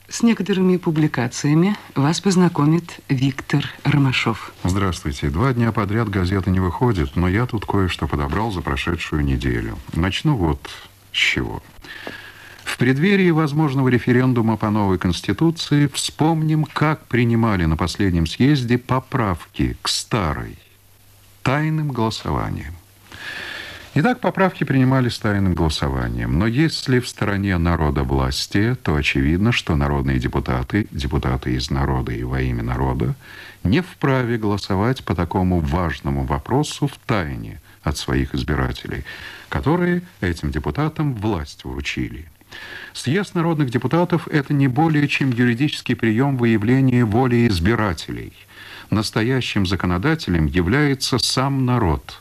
С некоторыми публикациями вас познакомит Виктор Ромашов. Здравствуйте. 2 дня подряд газета не выходит, но я тут кое-что подобрал за прошедшую неделю. Начну вот с чего. В преддверии возможного референдума по новой Конституции вспомним, как принимали на последнем съезде поправки к старой тайным голосованием. Итак, поправки принимались тайным голосованием. Но если в стороне народовластия, то очевидно, что народные депутаты, депутаты из народа и во имя народа, не вправе голосовать по такому важному вопросу в тайне от своих избирателей, которые этим депутатам власть вручили. Съезд народных депутатов – это не более чем юридический прием выявления воли избирателей. Настоящим законодателем является сам народ.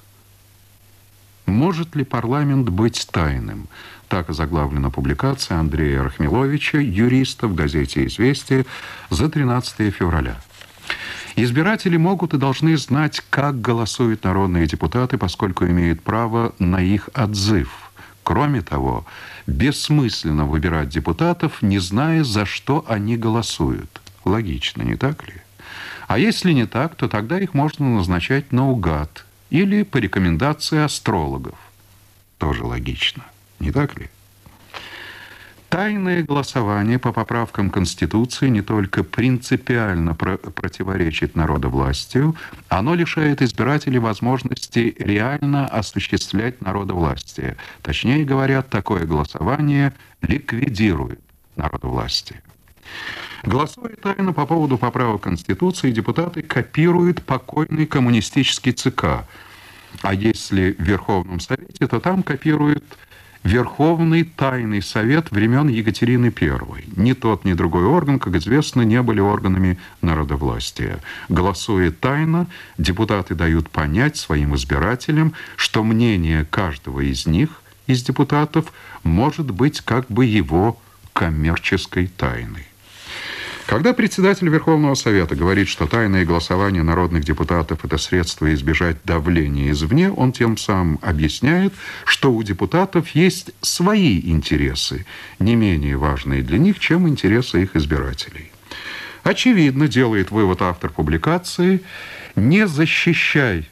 Может ли парламент быть тайным? Так озаглавлена публикация Андрея Рахмиловича, юриста, в газете «Известия» за 13 февраля. Избиратели могут и должны знать, как голосуют народные депутаты, поскольку имеют право на их отзыв. Кроме того, бессмысленно выбирать депутатов, не зная, за что они голосуют. Логично, не так ли? А если не так, то тогда их можно назначать наугад или по рекомендации астрологов. Тоже логично, не так ли? Тайное голосование по поправкам Конституции не только принципиально противоречит народовластию, оно лишает избирателей возможности реально осуществлять народовластие. Точнее говоря, такое голосование ликвидирует народовластие. Голосуя тайно по поводу поправок Конституции, депутаты копируют покойный коммунистический ЦК. А если в Верховном Совете, то там копируют Верховный Тайный Совет времен Екатерины I. Ни тот, ни другой орган, как известно, не были органами народовластия. Голосуя тайно, депутаты дают понять своим избирателям, что мнение каждого из них, из депутатов, может быть как бы его коммерческой тайной. Когда председатель Верховного Совета говорит, что тайное голосование народных депутатов – это средство избежать давления извне, он тем самым объясняет, что у депутатов есть свои интересы, не менее важные для них, чем интересы их избирателей. Очевидно, делает вывод автор публикации, не защищай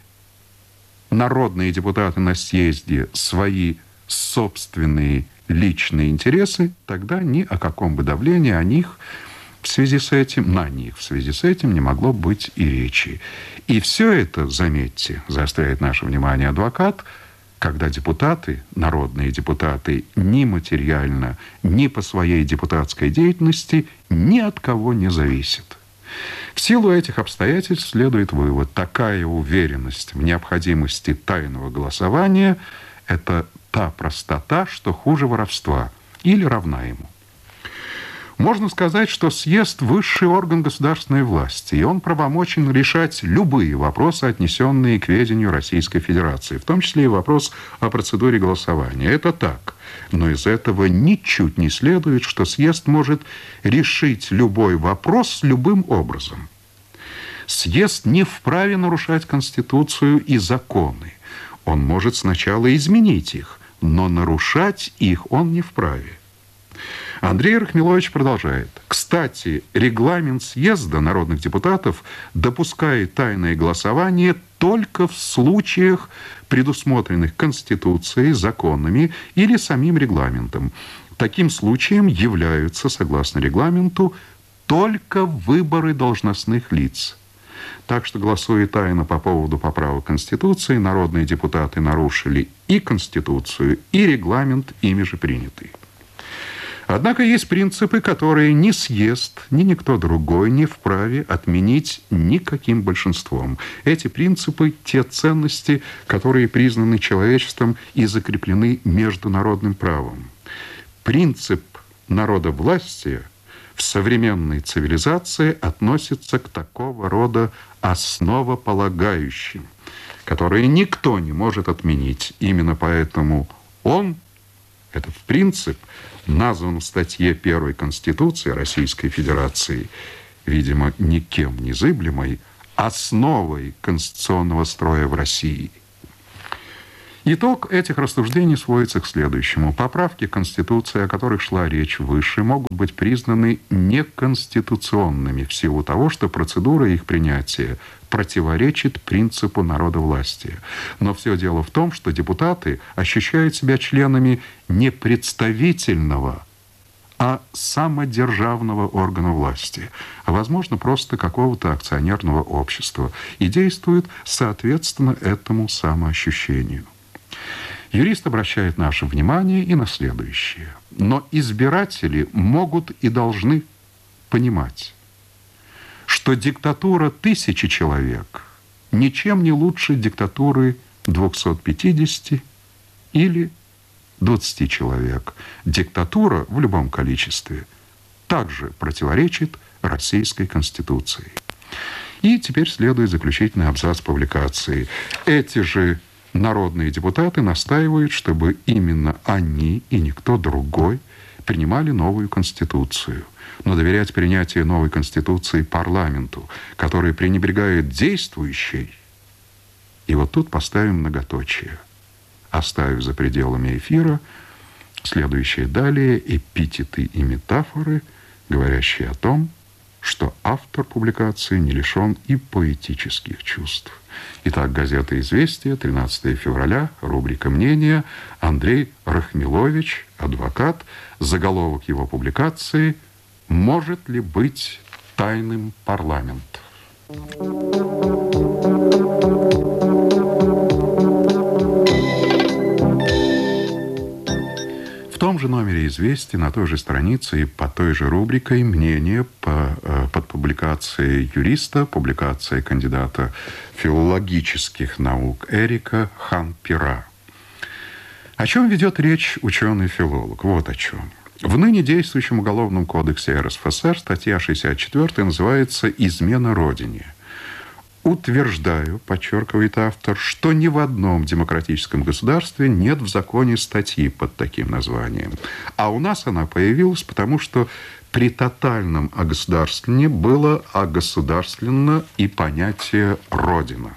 народные депутаты на съезде свои собственные личные интересы, тогда ни о каком бы давлении на них в связи с этим не могло быть и речи. И все это, заметьте, заостряет наше внимание адвокат, когда депутаты, народные депутаты, ни материально, ни по своей депутатской деятельности ни от кого не зависят. В силу этих обстоятельств следует вывод: такая уверенность в необходимости тайного голосования – это та простота, что хуже воровства или равна ему. Можно сказать, что съезд – высший орган государственной власти, и он правомочен решать любые вопросы, отнесенные к ведению Российской Федерации, в том числе и вопрос о процедуре голосования. Это так, но из этого ничуть не следует, что съезд может решить любой вопрос любым образом. Съезд не вправе нарушать Конституцию и законы. Он может сначала изменить их, но нарушать их он не вправе. Андрей Рахмилович продолжает. Кстати, регламент съезда народных депутатов допускает тайное голосование только в случаях, предусмотренных Конституцией, законами или самим регламентом. Таким случаем являются, согласно регламенту, только выборы должностных лиц. Так что, голосуя тайно по поводу поправок Конституции, народные депутаты нарушили и Конституцию, и регламент, ими же принятый. Однако есть принципы, которые ни съезд, ни никто другой не вправе отменить никаким большинством. Эти принципы – те ценности, которые признаны человечеством и закреплены международным правом. Принцип народовластия в современной цивилизации относится к такого рода основополагающим, которые никто не может отменить. Именно поэтому он, этот принцип, назван в статье 1 Конституции Российской Федерации, видимо, никем незыблемой, основой конституционного строя в России. Итог этих рассуждений сводится к следующему. Поправки Конституции, о которых шла речь выше, могут быть признаны неконституционными в силу того, что процедура их принятия противоречит принципу народовластия. Но все дело в том, что депутаты ощущают себя членами не представительного, а самодержавного органа власти, а, возможно, просто какого-то акционерного общества, и действуют соответственно этому самоощущению. Юрист обращает наше внимание и на следующее. Но избиратели могут и должны понимать, что диктатура 1000 человек ничем не лучше диктатуры 250 или 20 человек. Диктатура в любом количестве также противоречит Российской Конституции. И теперь следует заключительный абзац публикации. Эти же народные депутаты настаивают, чтобы именно они и никто другой принимали новую Конституцию. Но доверять принятию новой Конституции парламенту, который пренебрегает действующей, и вот тут поставим многоточие, оставив за пределами эфира следующие далее эпитеты и метафоры, говорящие о том, что автор публикации не лишен и поэтических чувств. Итак, газета «Известия», 13 февраля, рубрика «Мнения», Андрей Рахмилович, адвокат, заголовок его публикации «Может ли быть тайным парламент?». В том же номере «Известий», на той же странице и по той же рубрикой «Мнение» под публикацией юриста, публикация кандидата филологических наук Эрика Хан-Пера. О чем ведет речь ученый-филолог? Вот о чем. В ныне действующем Уголовном кодексе РСФСР статья 64 называется «Измена Родине». Утверждаю, подчеркивает автор, что ни в одном демократическом государстве нет в законе статьи под таким названием. А у нас она появилась, потому что при тотальном огосударствлении было огосударствлено и понятие «родина».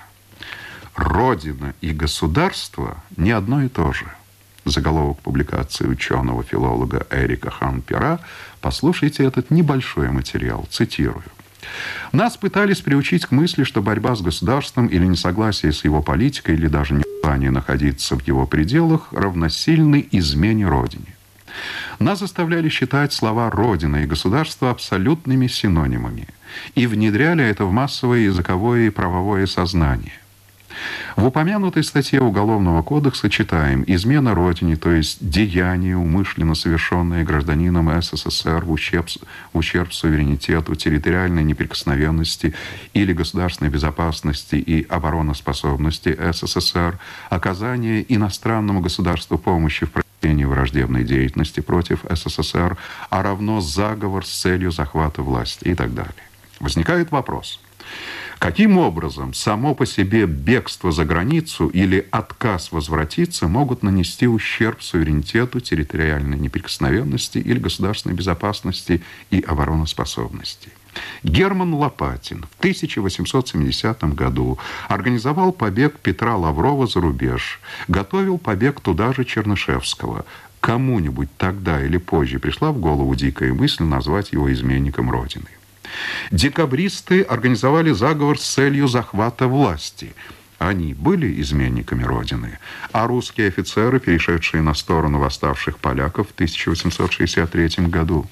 Родина и государство не одно и то же. Заголовок публикации ученого-филолога Эрика Хан-Пера. Послушайте этот небольшой материал, цитирую. Нас пытались приучить к мысли, что борьба с государством или несогласие с его политикой, или даже нежелание находиться в его пределах, равносильны измене Родине. Нас заставляли считать слова «родина» и «государство» абсолютными синонимами и внедряли это в массовое языковое и правовое сознание. В упомянутой статье Уголовного кодекса читаем: «Измена Родине, то есть деяние, умышленно совершенное гражданином СССР в ущерб суверенитету, территориальной неприкосновенности или государственной безопасности и обороноспособности СССР, оказание иностранному государству помощи в проведении враждебной деятельности против СССР, а равно заговор с целью захвата власти» и так далее. Возникает вопрос. Каким образом само по себе бегство за границу или отказ возвратиться могут нанести ущерб суверенитету, территориальной неприкосновенности или государственной безопасности и обороноспособности? Герман Лопатин в 1870 году организовал побег Петра Лаврова за рубеж, готовил побег туда же Чернышевского. Кому-нибудь тогда или позже пришла в голову дикая мысль назвать его изменником Родины. Декабристы организовали заговор с целью захвата власти. Они были изменниками Родины, а русские офицеры, перешедшие на сторону восставших поляков в 1863 году.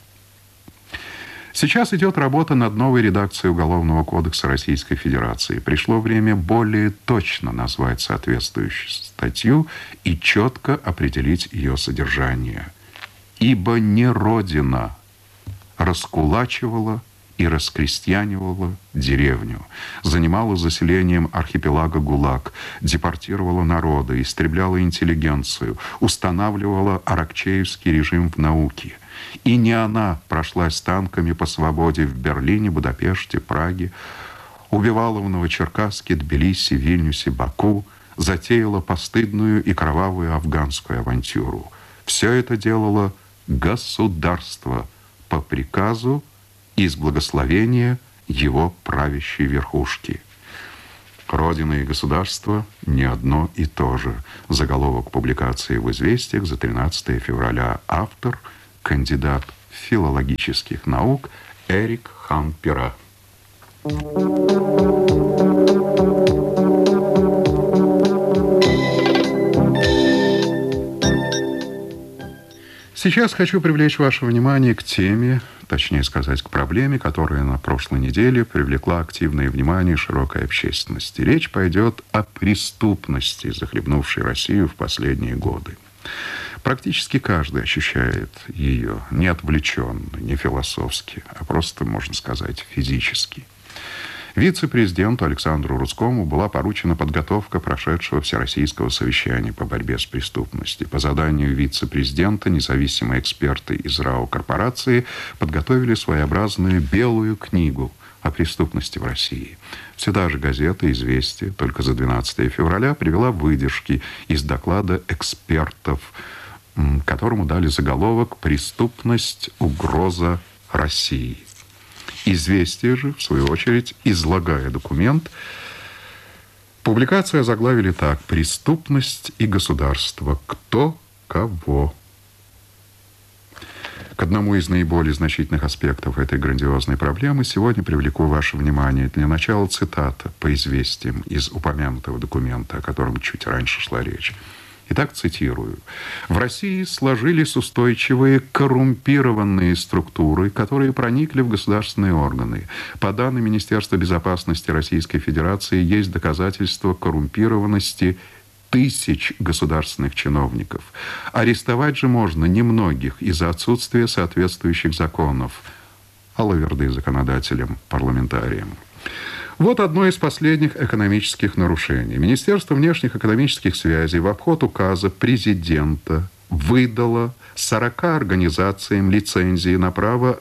Сейчас идет работа над новой редакцией Уголовного кодекса Российской Федерации. Пришло время более точно назвать соответствующую статью и четко определить ее содержание. Ибо не Родина раскулачивала и раскрестьянивала деревню, занимала заселением архипелага ГУЛАГ, депортировала народы, истребляла интеллигенцию, устанавливала аракчеевский режим в науке. И не она прошлась танками по свободе в Берлине, Будапеште, Праге, убивала в Новочеркасске, Тбилиси, Вильнюсе, Баку, затеяла постыдную и кровавую афганскую авантюру. Все это делало государство по приказу и с благословения его правящей верхушки. Родина и государство не одно и то же. Заголовок публикации в «Известиях» за 13 февраля. Автор – кандидат филологических наук Эрик Хан-Пера. Сейчас хочу привлечь ваше внимание к теме, точнее сказать, к проблеме, которая на прошлой неделе привлекла активное внимание широкой общественности. Речь пойдет о преступности, захлебнувшей Россию в последние годы. Практически каждый ощущает ее не отвлеченно, не философски, а просто, можно сказать, физически. Вице-президенту Александру Рудскому была поручена подготовка прошедшего Всероссийского совещания по борьбе с преступностью. По заданию вице-президента независимые эксперты из РАО корпорации подготовили своеобразную белую книгу о преступности в России. Сюда же газета «Известия» только за 12 февраля привела выдержки из доклада экспертов, которому дали заголовок «Преступность. Угроза России». «Известия» же, в свою очередь, излагая документ, публикацию озаглавили так: «Преступность и государство. Кто кого?». К одному из наиболее значительных аспектов этой грандиозной проблемы сегодня привлеку ваше внимание. Для начала цитата по «Известиям» из упомянутого документа, о котором чуть раньше шла речь. Итак, цитирую. «В России сложились устойчивые коррумпированные структуры, которые проникли в государственные органы. По данным Министерства безопасности Российской Федерации, есть доказательства коррумпированности тысяч государственных чиновников. Арестовать же можно немногих из-за отсутствия соответствующих законов». Алаверды законодателям, парламентариям. Вот одно из последних экономических нарушений. Министерство внешних экономических связей в обход указа президента выдало 40 организациям лицензии на право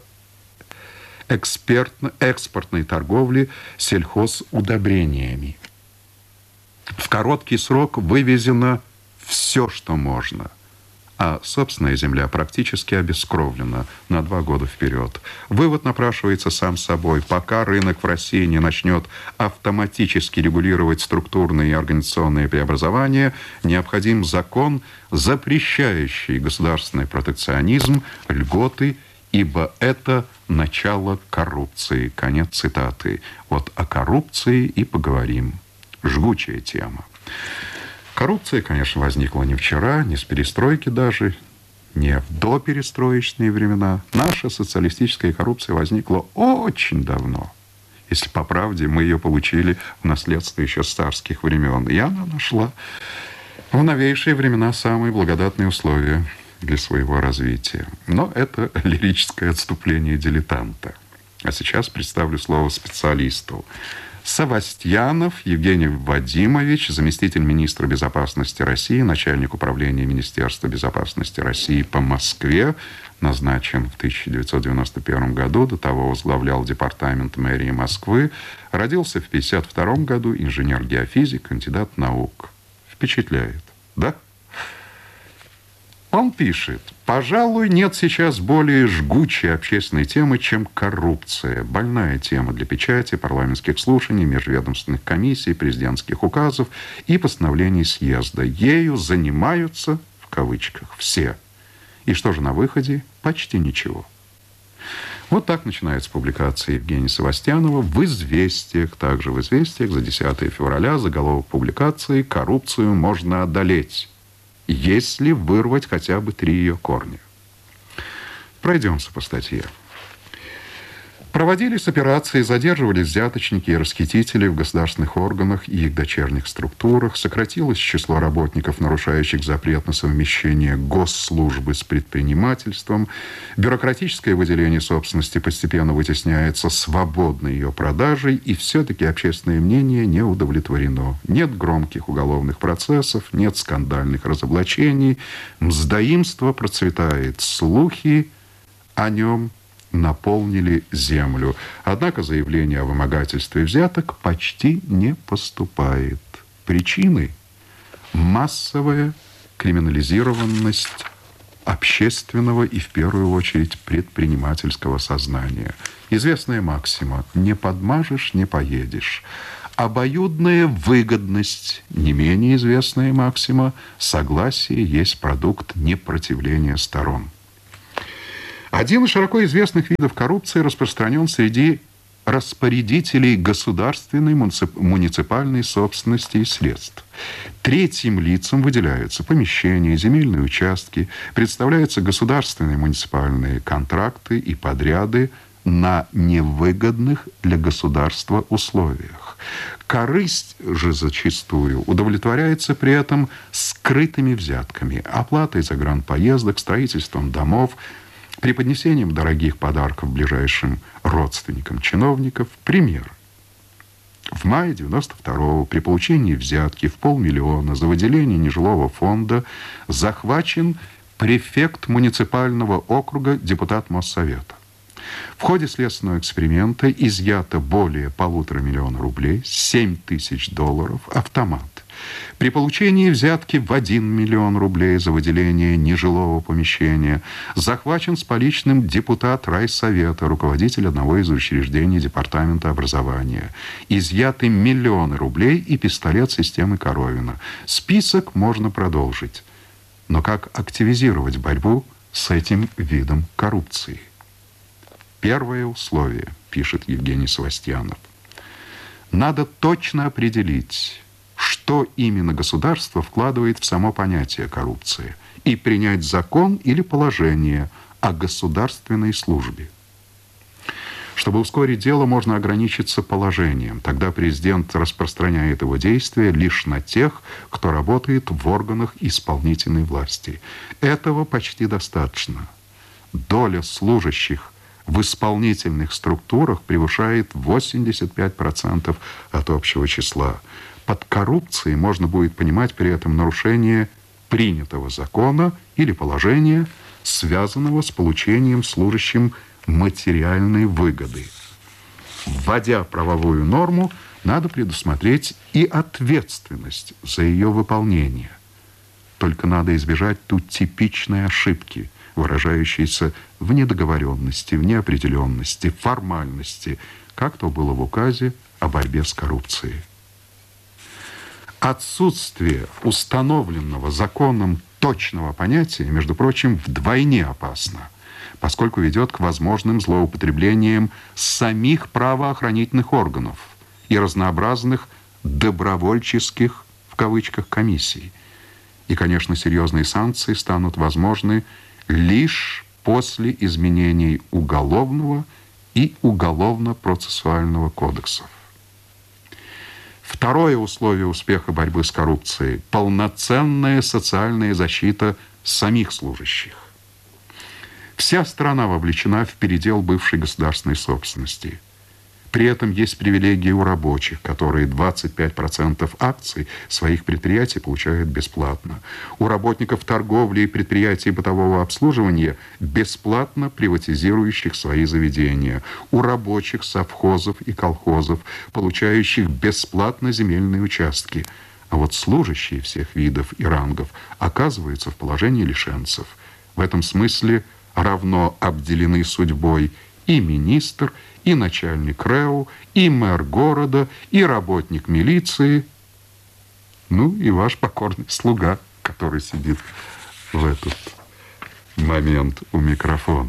экспортной торговли сельхозудобрениями. В короткий срок вывезено все, что можно, а собственная земля практически обескровлена на 2 года вперед. Вывод напрашивается сам собой. Пока рынок в России не начнет автоматически регулировать структурные и организационные преобразования, необходим закон, запрещающий государственный протекционизм, льготы, ибо это начало коррупции. Конец цитаты. Вот о коррупции и поговорим. Жгучая тема. Коррупция, конечно, возникла не вчера, не с перестройки даже, не в доперестроечные времена. Наша социалистическая коррупция возникла очень давно. Если по правде, мы ее получили в наследство еще с царских времен. И она нашла в новейшие времена самые благодатные условия для своего развития. Но это лирическое отступление дилетанта. А сейчас представлю слово специалисту. Савастьянов Евгений Вадимович, заместитель министра безопасности России, начальник управления Министерства безопасности России по Москве, назначен в 1991 году, до того возглавлял департамент мэрии Москвы, родился в 1952 году, инженер-геофизик, кандидат наук. Впечатляет, да? Он пишет: «Пожалуй, нет сейчас более жгучей общественной темы, чем коррупция. Больная тема для печати, парламентских слушаний, межведомственных комиссий, президентских указов и постановлений съезда. Ею занимаются, в кавычках, все. И что же на выходе? Почти ничего». Вот так начинается публикация Евгения Савастьянова в «Известиях». Также в «Известиях» за 10 февраля заголовок публикации «Коррупцию можно одолеть, если вырвать хотя бы 3 ее корня». Пройдемся по статье. Проводились операции, задерживались взяточники и расхитители в государственных органах и их дочерних структурах, сократилось число работников, нарушающих запрет на совмещение госслужбы с предпринимательством, бюрократическое выделение собственности постепенно вытесняется свободной ее продажей, и все-таки общественное мнение не удовлетворено. Нет громких уголовных процессов, нет скандальных разоблачений, мздоимство процветает, слухи о нем наполнили землю. Однако заявление о вымогательстве взяток почти не поступает. Причины – массовая криминализированность общественного и, в первую очередь, предпринимательского сознания. Известная максима: не подмажешь – не поедешь. Обоюдная выгодность, не менее известная максима, согласие есть продукт непротивления сторон. Один из широко известных видов коррупции распространен среди распорядителей государственной муниципальной собственности и средств. Третьим лицам выделяются помещения, земельные участки, представляются государственные муниципальные контракты и подряды на невыгодных для государства условиях. Корысть же зачастую удовлетворяется при этом скрытыми взятками, оплатой загранпоездок, строительством домов, преподнесением дорогих подарков ближайшим родственникам чиновников. Пример. В мае 92-го при получении взятки в 500 000 за выделение нежилого фонда захвачен префект муниципального округа, депутат Моссовета. В ходе следственного эксперимента изъято более $1,5 миллиона, 7 тысяч долларов, автомат. При получении взятки в 1 миллион рублей за выделение нежилого помещения захвачен с поличным депутат райсовета, руководитель одного из учреждений департамента образования. Изъяты миллионы рублей и пистолет системы Коровина. Список можно продолжить. Но как активизировать борьбу с этим видом коррупции? Первое условие, пишет Евгений Севастьянов. Надо точно определить, что именно государство вкладывает в само понятие коррупции, и принять закон или положение о государственной службе. Чтобы ускорить дело, можно ограничиться положением. Тогда президент распространяет его действия лишь на тех, кто работает в органах исполнительной власти. Этого почти достаточно. Доля служащих в исполнительных структурах превышает 85% от общего числа. Под коррупцией можно будет понимать при этом нарушение принятого закона или положения, связанного с получением служащим материальной выгоды. Вводя правовую норму, надо предусмотреть и ответственность за ее выполнение. Только надо избежать тут типичной ошибки, выражающейся в недоговоренности, в неопределенности, формальности, как то было в указе о борьбе с коррупцией. Отсутствие установленного законом точного понятия, между прочим, вдвойне опасно, поскольку ведет к возможным злоупотреблениям самих правоохранительных органов и разнообразных добровольческих, в кавычках, комиссий. И, конечно, серьезные санкции станут возможны лишь после изменений Уголовного и Уголовно-процессуального кодексов. Второе условие успеха борьбы с коррупцией – полноценная социальная защита самих служащих. Вся страна вовлечена в передел бывшей государственной собственности. При этом есть привилегии у рабочих, которые 25% акций своих предприятий получают бесплатно. У работников торговли и предприятий бытового обслуживания бесплатно приватизирующих свои заведения. У рабочих совхозов и колхозов, получающих бесплатно земельные участки. А вот служащие всех видов и рангов оказываются в положении лишенцев. В этом смысле равно обделены судьбой и министр, и начальник РЭУ, и мэр города, и работник милиции, ну и ваш покорный слуга, который сидит в этот момент у микрофона.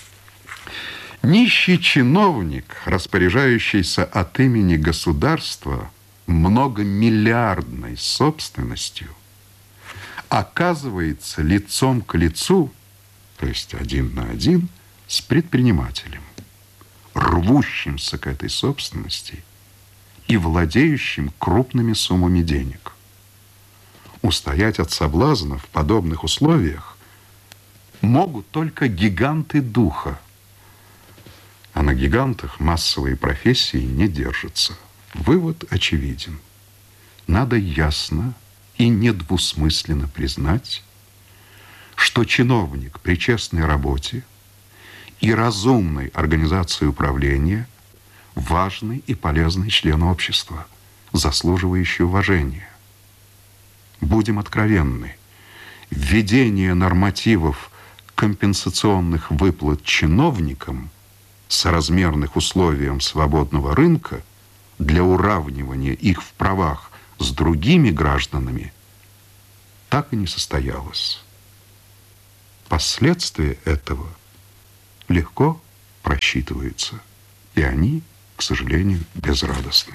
Нищий чиновник, распоряжающийся от имени государства многомиллиардной собственностью, оказывается лицом к лицу, то есть один на один, с предпринимателем, рвущимся к этой собственности и владеющим крупными суммами денег. Устоять от соблазна в подобных условиях могут только гиганты духа, а на гигантах массовые профессии не держатся. Вывод очевиден. Надо ясно и недвусмысленно признать, что чиновник при честной работе и разумной организации управления важный и полезный член общества, заслуживающий уважения. Будем откровенны. Введение нормативов компенсационных выплат чиновникам соразмерных условиям свободного рынка для уравнивания их в правах с другими гражданами так и не состоялось. Последствия этого легко просчитываются, и они, к сожалению, безрадостны.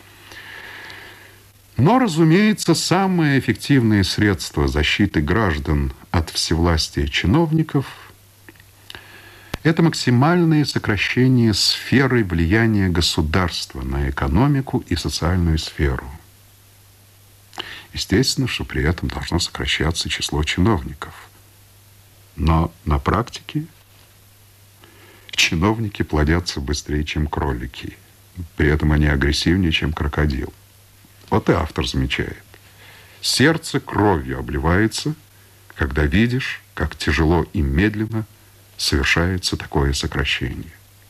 Но, разумеется, самое эффективное средство защиты граждан от всевластия чиновников – это максимальное сокращение сферы влияния государства на экономику и социальную сферу. Естественно, что при этом должно сокращаться число чиновников. Но на практике чиновники плодятся быстрее, чем кролики. При этом они агрессивнее, чем крокодил. Вот и автор замечает. Сердце кровью обливается, когда видишь, как тяжело и медленно совершается такое сокращение.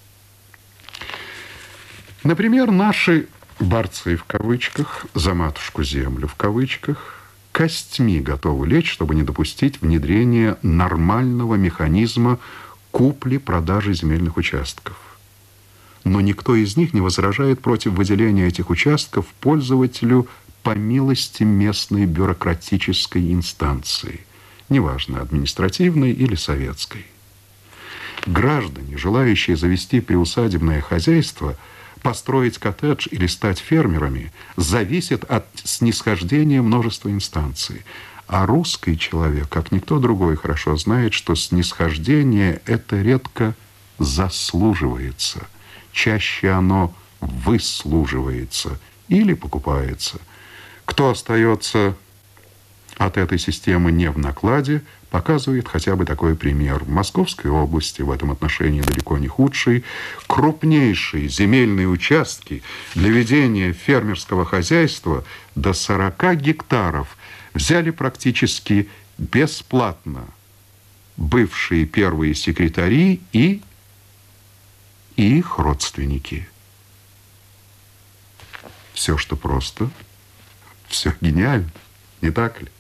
Например, наши борцы в кавычках, за матушку землю в кавычках, костьми готовы лечь, чтобы не допустить внедрения нормального механизма купли-продажи земельных участков. Но никто из них не возражает против выделения этих участков пользователю по милости местной бюрократической инстанции, неважно, административной или советской. Граждане, желающие завести приусадебное хозяйство, построить коттедж или стать фермерами, зависят от снисхождения множества инстанций. А русский человек, как никто другой, хорошо знает, что снисхождение это редко заслуживается. Чаще оно выслуживается или покупается. Кто остается от этой системы не в накладе, показывает хотя бы такой пример. В Московской области в этом отношении далеко не худший. Крупнейшие земельные участки для ведения фермерского хозяйства до 40 гектаров взяли практически бесплатно бывшие первые секретари и их родственники. Все, что просто, все гениально, не так ли?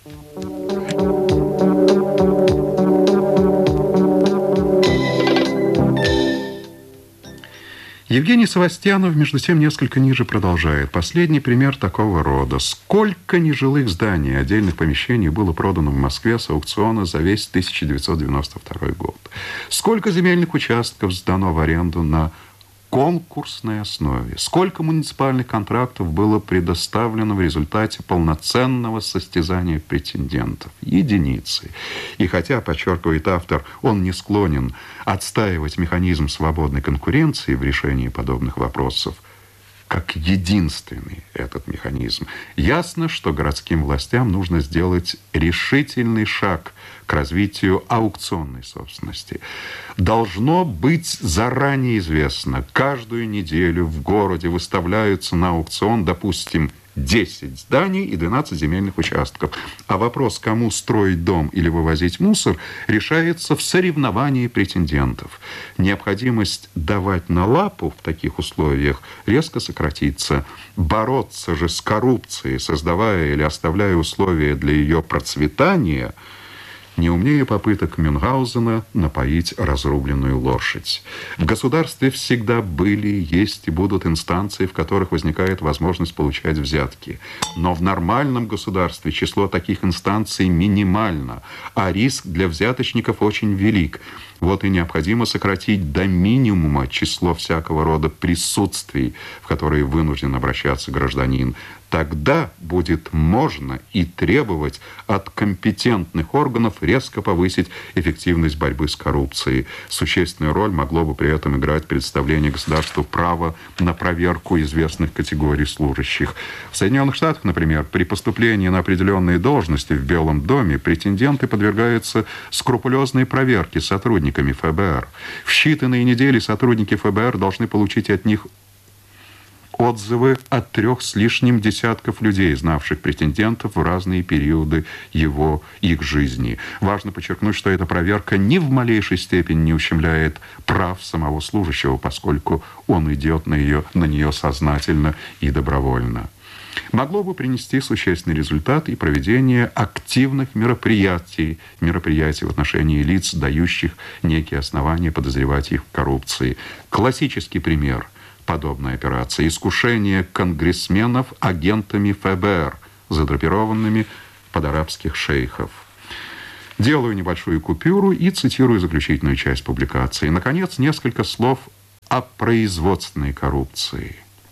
Евгений Савастьянов, между тем, несколько ниже продолжает. Последний пример такого рода. Сколько нежилых зданий, отдельных помещений было продано в Москве с аукциона за весь 1992 год? Сколько земельных участков сдано в аренду на конкурсной основе? Сколько муниципальных контрактов было предоставлено в результате полноценного состязания претендентов? Единицы. И хотя, подчеркивает автор, он не склонен отстаивать механизм свободной конкуренции в решении подобных вопросов, как единственный этот механизм, ясно, что городским властям нужно сделать решительный шаг к развитию аукционной собственности. Должно быть заранее известно, каждую неделю в городе выставляются на аукцион, допустим, 10 зданий и 12 земельных участков. А вопрос, кому строить дом или вывозить мусор, решается в соревновании претендентов. Необходимость давать на лапу в таких условиях резко сократится. Бороться же с коррупцией, создавая или оставляя условия для ее процветания, не умнее попыток Мюнхгаузена напоить разрубленную лошадь. В государстве всегда были, есть и будут инстанции, в которых возникает возможность получать взятки. Но в нормальном государстве число таких инстанций минимально, а риск для взяточников очень велик. Вот и необходимо сократить до минимума число всякого рода присутствий, в которые вынужден обращаться гражданин. Тогда будет можно и требовать от компетентных органов резко повысить эффективность борьбы с коррупцией. Существенную роль могло бы при этом играть предоставление государству права на проверку известных категорий служащих. В Соединенных Штатах, например, при поступлении на определенные должности в Белом доме претенденты подвергаются скрупулезной проверке сотрудниками ФБР. В считанные недели сотрудники ФБР должны получить от них отзывы от 3 с лишним десятков людей, знавших претендентов в разные периоды их жизни. Важно подчеркнуть, что эта проверка ни в малейшей степени не ущемляет прав самого служащего, поскольку он идет на нее сознательно и добровольно. Могло бы принести существенный результат и проведение активных мероприятий в отношении лиц, дающих некие основания подозревать их в коррупции. Классический пример – подобной операции. Искушение конгрессменов агентами ФБР, задрапированными под арабских шейхов. Делаю небольшую купюру и цитирую заключительную часть публикации. Наконец, несколько слов о производственной коррупции.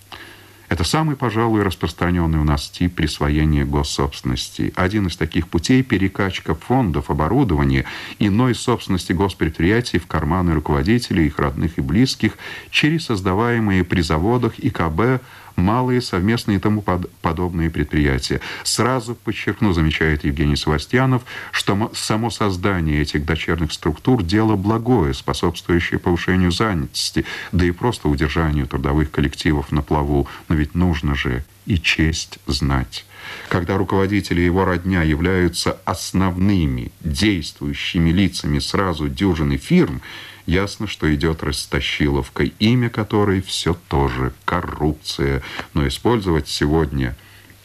Это самый, пожалуй, распространенный у нас тип присвоения госсобственности. Один из таких путей – перекачка фондов, оборудования, иной собственности госпредприятий в карманы руководителей, их родных и близких, через создаваемые при заводах ИКБ малые совместные и тому подобные предприятия. Сразу подчеркну, замечает Евгений Севастьянов, что само создание этих дочерних структур – дело благое, способствующее повышению занятости, да и просто удержанию трудовых коллективов на плаву. Но ведь нужно же и честь знать. Когда руководители и его родня являются основными действующими лицами сразу дюжины фирм, ясно, что идет растащиловка, имя которой все тоже коррупция. Но использовать сегодня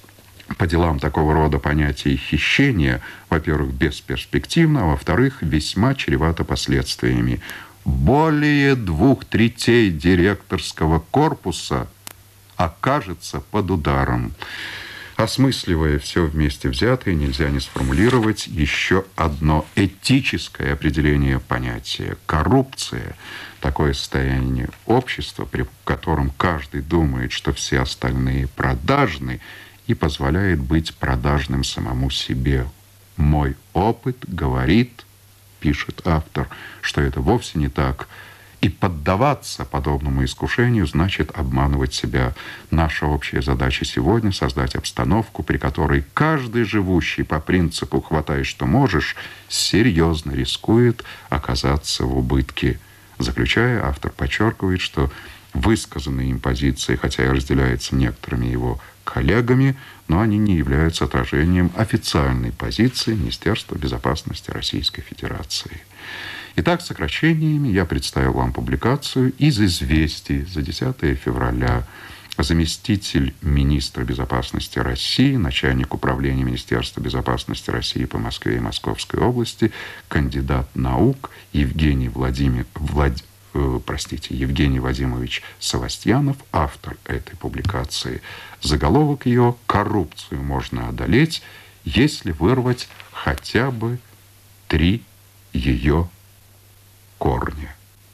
по делам такого рода понятие хищения, во-первых, бесперспективно, а во-вторых, весьма чревато последствиями. Более 2/3 директорского корпуса окажется под ударом. Осмысливая все вместе взятое, нельзя не сформулировать еще одно этическое определение понятия. Коррупция – такое состояние общества, при котором каждый думает, что все остальные продажны, и позволяет быть продажным самому себе. Мой опыт говорит, пишет автор, что это вовсе не так. И поддаваться подобному искушению значит обманывать себя. Наша общая задача сегодня – создать обстановку, при которой каждый живущий по принципу «хватай, что можешь» серьезно рискует оказаться в убытке. Заключая, автор подчеркивает, что высказанные им позиции, хотя и разделяются некоторыми его коллегами, но они не являются отражением официальной позиции Министерства безопасности Российской Федерации. Итак, сокращениями я представил вам публикацию из «Известий» за 10 февраля. Заместитель министра безопасности России, начальник управления Министерства безопасности России по Москве и Московской области, кандидат наук Евгений Вадимович Севастьянов, автор этой публикации. Заголовок ее «Коррупцию можно одолеть, если вырвать хотя бы 3 ее корня».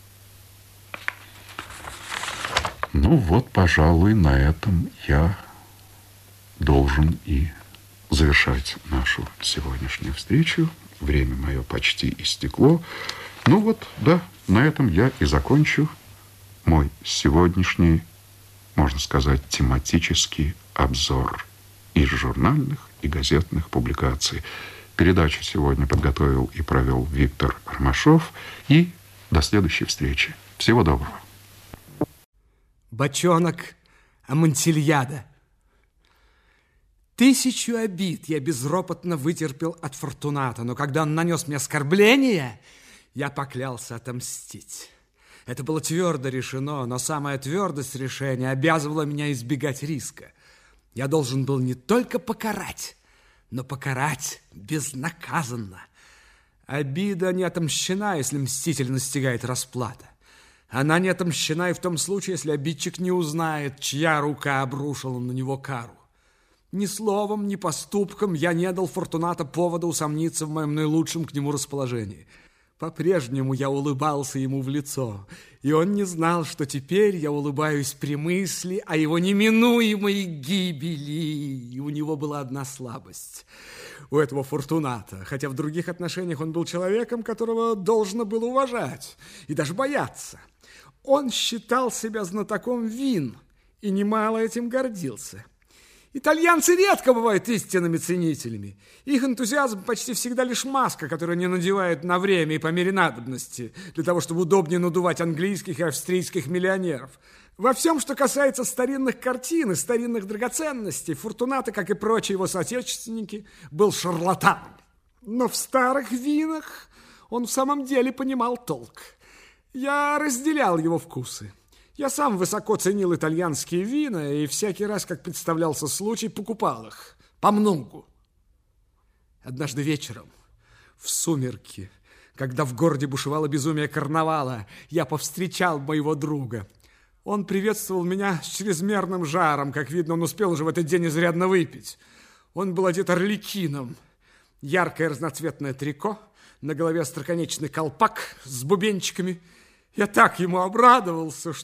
Ну вот, пожалуй, на этом я должен и завершать нашу сегодняшнюю встречу. Время мое почти истекло. Ну вот, да, на этом я и закончу мой сегодняшний, можно сказать, тематический обзор из журнальных и газетных публикаций. Передачу сегодня подготовил и провел Виктор Ромашов. И до следующей встречи. Всего доброго. Бочонок Амонтильяда. 1000 обид я безропотно вытерпел от Фортуната, но когда он нанес мне оскорбление, я поклялся отомстить. Это было твердо решено, но самая твердость решения обязывала меня избегать риска. Я должен был не только покарать, но покарать безнаказанно. Обида не отомщена, если мститель настигает расплата. Она не отомщена и в том случае, если обидчик не узнает, чья рука обрушила на него кару. Ни словом, ни поступком я не дал Фортуната повода усомниться в моем наилучшем к нему расположении. По-прежнему я улыбался ему в лицо, и он не знал, что теперь я улыбаюсь при мысли о его неминуемой гибели. И у него была одна слабость у этого Фортуната, хотя в других отношениях он был человеком, которого должно было уважать и даже бояться. Он считал себя знатоком вин и немало этим гордился. Итальянцы редко бывают истинными ценителями. Их энтузиазм почти всегда лишь маска, которую они надевают на время и по мере надобности, для того, чтобы удобнее надувать английских и австрийских миллионеров. Во всем, что касается старинных картин и старинных драгоценностей, Фортунато, как и прочие его соотечественники, был шарлатаном. Но в старых винах он в самом деле понимал толк. Я разделял его вкусы. Я сам высоко ценил итальянские вина и всякий раз, как представлялся случай, покупал их помногу. Однажды вечером, в сумерки, когда в городе бушевало безумие карнавала, я повстречал моего друга. Он приветствовал меня с чрезмерным жаром. Как видно, он успел уже в этот день изрядно выпить. Он был одет арлекином. Яркое разноцветное трико, на голове остроконечный колпак с бубенчиками. Я так ему обрадовался,